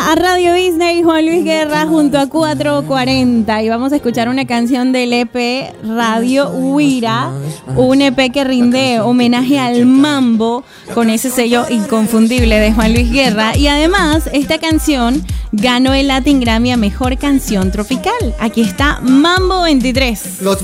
a Radio Disney, Juan Luis Guerra junto a 440 y vamos a escuchar una canción del EP Radio Huira, un EP que rinde homenaje al mambo con ese sello inconfundible de Juan Luis Guerra, y además esta canción ganó el Latin Grammy a Mejor Canción Tropical. Aquí está Mambo 23.